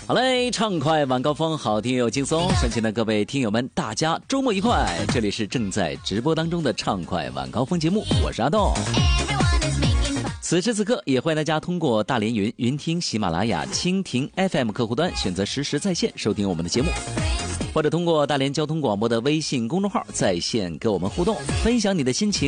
好嘞，畅快晚高峰，好听又轻松。身前的各位听友们，大家周末愉快！这里是正在直播当中的畅快晚高峰节目，我是阿栋。此时此刻，也欢迎大家通过大连云、云听、喜马拉雅、蜻蜓 FM 客户端选择实时在线收听我们的节目，或者通过大连交通广播的微信公众号在线跟我们互动，分享你的心情。